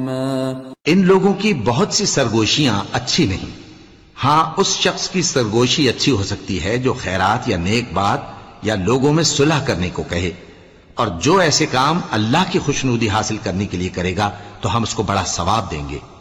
इन लोगों की बहुत सी सरगोशियां अच्छी नहीं। हाँ, उस शख्स की सरगोशी अच्छी हो सकती है जो खैरात या नेक बात या लोगों में सुलह करने को कहे, और जो ऐसे काम अल्लाह की खुशनुदी हासिल करने के लिए करेगा तो हम उसको बड़ा सवाब देंगे।